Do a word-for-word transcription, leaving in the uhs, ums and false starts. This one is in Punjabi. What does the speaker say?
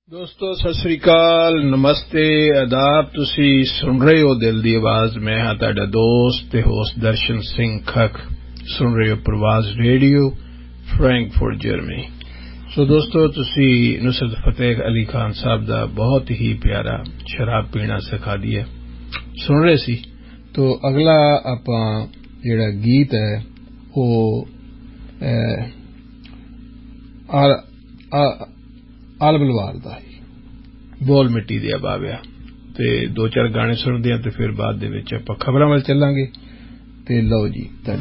ਦੋਸਤੋ ਸਤਿ ਸ੍ਰੀ ਅਕਾਲ, ਨਮਸਤੇ, ਆਦਾਬ। ਤੁਸੀਂ ਸੁਣ ਰਹੇ ਹੋ ਦਿਲ ਦੀ ਆਵਾਜ਼। ਮੈਂ ਹਾਂ ਤੁਹਾਡਾ ਦੋਸਤ ਤੇ ਹੋਸਟ ਦਰਸ਼ਨ ਸਿੰਘ ਖੱਖ। ਸੁਣ ਰਹੇ ਹੋ ਪ੍ਰਵਾਜ਼ ਰੇਡੀਓ, ਫਰੈਂਕਫਰਟ ਜਰਮਨੀ। ਸੋ ਦੋਸਤੋ, ਤੁਸੀਂ ਨੁਸਰਤ ਫਤਿਹ ਅਲੀ ਖਾਨ ਸਾਹਿਬ ਦਾ ਬਹੁਤ ਹੀ ਪਿਆਰਾ ਸ਼ਰਾਬ ਪੀਣਾ ਸਿਖਾ ਦਿਆ ਸੁਣ ਰਹੇ ਸੀ। ਤੋ ਅਗਲਾ ਆਪਾਂ ਜਿਹੜਾ ਗੀਤ ਹੈ ਉਹ ਆਲ ਬਲਵਾਰ ਦਾ ਬੋਲ ਮਿੱਟੀ ਦੇ ਬਾਬਿਆ। ਤੇ ਦੋ ਚਾਰ ਗਾਣੇ ਸੁਣਦੇ ਹਾਂ ਤੇ ਫਿਰ ਬਾਅਦ ਦੇ ਵਿੱਚ ਆਪਾਂ ਖਬਰਾਂ ਵੱਲ ਚੱਲਾਂਗੇ। ਤੇ ਲਓ ਜੀ।